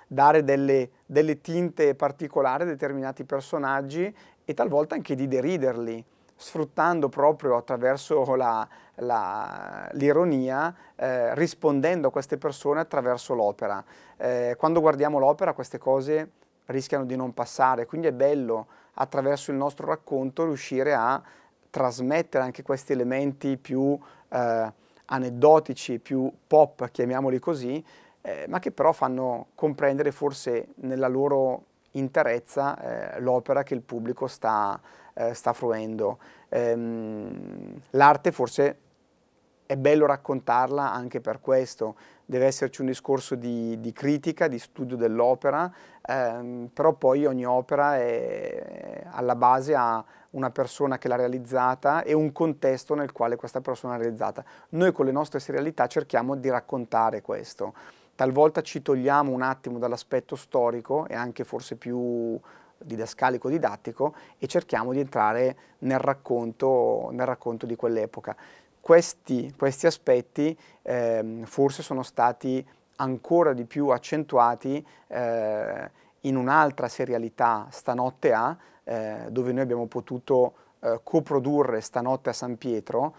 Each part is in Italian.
dare delle tinte particolari a determinati personaggi e talvolta anche di deriderli, sfruttando proprio attraverso l'ironia, rispondendo a queste persone attraverso l'opera. Quando guardiamo l'opera queste cose rischiano di non passare, quindi è bello attraverso il nostro racconto riuscire a trasmettere anche questi elementi più aneddotici, più pop, chiamiamoli così, ma che però fanno comprendere forse nella loro interezza l'opera che il pubblico sta fruendo. L'arte forse è bello raccontarla anche per questo, deve esserci un discorso di critica, di studio dell'opera, però poi ogni opera alla base ha una persona che l'ha realizzata e un contesto nel quale questa persona l'ha realizzata. Noi con le nostre serialità cerchiamo di raccontare questo. Talvolta ci togliamo un attimo dall'aspetto storico e anche forse più didascalico, didattico, e cerchiamo di entrare nel racconto di quell'epoca. Questi aspetti forse sono stati ancora di più accentuati in un'altra serialità, Stanotte A, dove noi abbiamo potuto coprodurre Stanotte a San Pietro,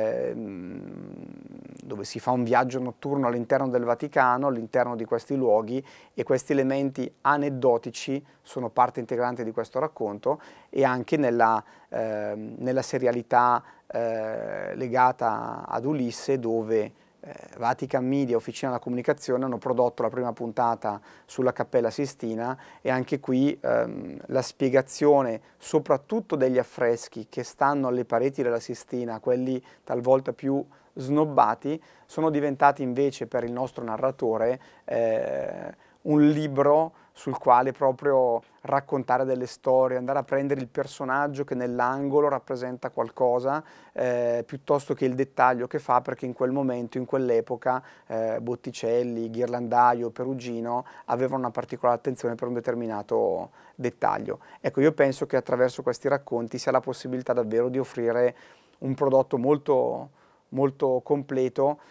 dove si fa un viaggio notturno all'interno del Vaticano, all'interno di questi luoghi, e questi elementi aneddotici sono parte integrante di questo racconto, e anche nella serialità legata ad Ulisse, dove Vatican Media e Officina della Comunicazione hanno prodotto la prima puntata sulla Cappella Sistina, e anche qui la spiegazione soprattutto degli affreschi che stanno alle pareti della Sistina, quelli talvolta più snobbati, sono diventati invece per il nostro narratore un libro sul quale proprio raccontare delle storie, andare a prendere il personaggio che nell'angolo rappresenta qualcosa, piuttosto che il dettaglio che fa, perché in quel momento, in quell'epoca, Botticelli, Ghirlandaio, Perugino avevano una particolare attenzione per un determinato dettaglio. Ecco, io penso che attraverso questi racconti sia la possibilità davvero di offrire un prodotto molto, molto completo,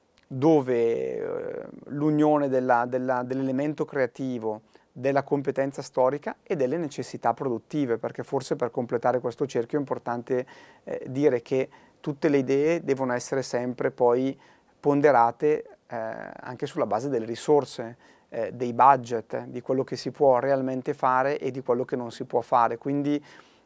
dove l'unione dell'elemento creativo, della competenza storica e delle necessità produttive, perché forse per completare questo cerchio è importante dire che tutte le idee devono essere sempre poi ponderate anche sulla base delle risorse, dei budget, di quello che si può realmente fare e di quello che non si può fare. Quindi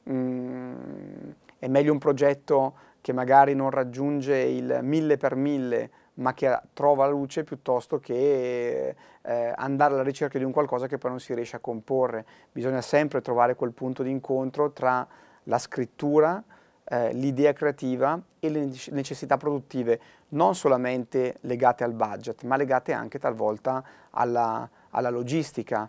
è meglio un progetto che magari non raggiunge il 1000 per 1000, ma che trova la luce, piuttosto che andare alla ricerca di un qualcosa che poi non si riesce a comporre. Bisogna sempre trovare quel punto di incontro tra la scrittura, l'idea creativa e le necessità produttive, non solamente legate al budget, ma legate anche talvolta alla logistica.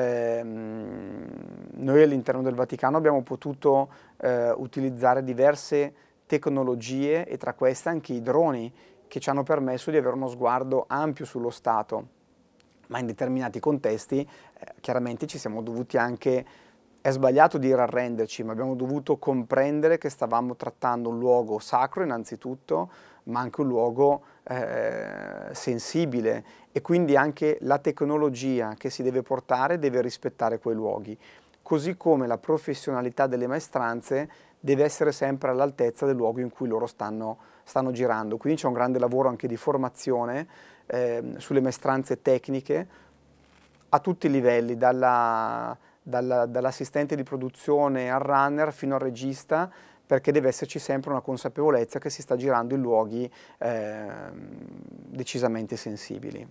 Noi all'interno del Vaticano abbiamo potuto utilizzare diverse tecnologie, e tra queste anche i droni, che ci hanno permesso di avere uno sguardo ampio sullo Stato, ma in determinati contesti chiaramente ci siamo dovuti anche, è sbagliato dire arrenderci, ma abbiamo dovuto comprendere che stavamo trattando un luogo sacro innanzitutto, ma anche un luogo sensibile, e quindi anche la tecnologia che si deve portare deve rispettare quei luoghi, così come la professionalità delle maestranze deve essere sempre all'altezza del luogo in cui loro stanno girando. Quindi c'è un grande lavoro anche di formazione sulle maestranze tecniche a tutti i livelli, dall'assistente di produzione al runner fino al regista, perché deve esserci sempre una consapevolezza che si sta girando in luoghi decisamente sensibili.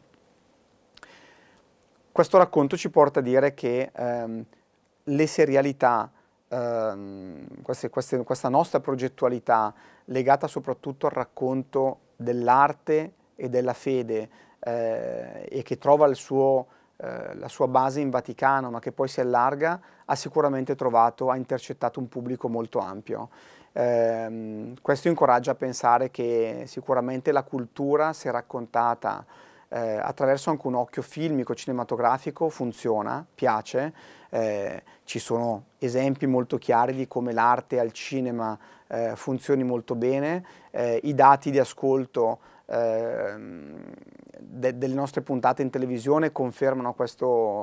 Questo racconto ci porta a dire che le serialità, questa nostra progettualità legata soprattutto al racconto dell'arte e della fede, e che trova la sua base in Vaticano, ma che poi si allarga, ha sicuramente ha intercettato un pubblico molto ampio. Questo incoraggia a pensare che sicuramente la cultura, se raccontata attraverso anche un occhio filmico, cinematografico, funziona, piace. Ci sono esempi molto chiari di come l'arte al cinema funzioni molto bene. I dati di ascolto delle nostre puntate in televisione confermano questo